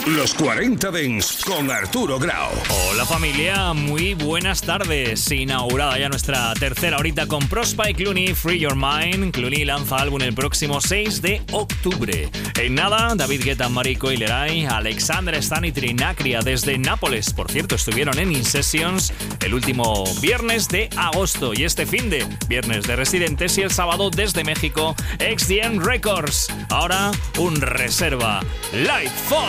Los 40 Dents con Arturo Grau. Hola familia, muy buenas tardes. Inaugurada ya nuestra tercera horita con Prospa y Clooney, Free Your Mind. Clooney lanza álbum el próximo 6 de octubre. En nada, David Guetta, Mariko y Leray, Alexander Stan y Trinacria desde Nápoles. Por cierto, estuvieron en In Sessions el último viernes de agosto. Y este finde, viernes de Residentes, y el sábado desde México, XDM Records. Ahora, un reserva Light Funk.